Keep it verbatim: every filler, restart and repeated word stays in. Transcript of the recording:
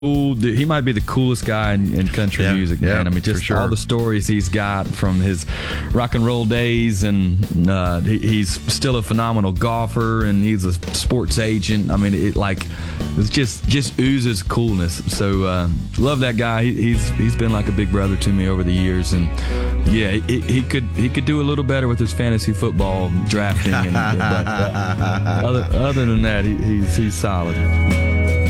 cool. He might be the coolest guy in, in country Yeah, music, yeah, man. I mean, just for sure. all the stories he's got from his rock and roll days, and uh, he, he's still a phenomenal golfer, and he's a sports agent. I mean, it like it's just just oozes coolness. So uh, love that guy. He, he's he's been like a big brother to me over the years, and yeah, he, he could he could do a little better with his fantasy football drafting, and, but uh, other other than that, he, he's he's solid.